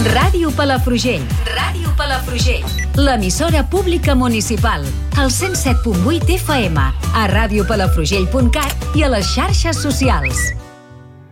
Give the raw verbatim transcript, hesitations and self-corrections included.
Ràdio Palafrugell. Ràdio Palafrugell. L'emissora pública municipal. Al cent set punt vuit F M, a radiopalafrugell punt cat i a les xarxes socials.